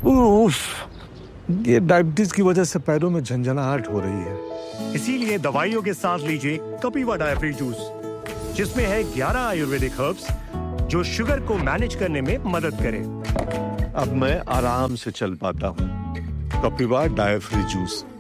उफ, ये डायबिटीज की वजह से पैरों में झंझनाहट हो रही है। इसीलिए दवाइयों के साथ लीजिए कपिवा डायफ्री जूस, जिसमें है 11 आयुर्वेदिक हर्ब्स जो शुगर को मैनेज करने में मदद करे। अब मैं आराम से चल पाता हूँ। कपिवा डायफ्री जूस।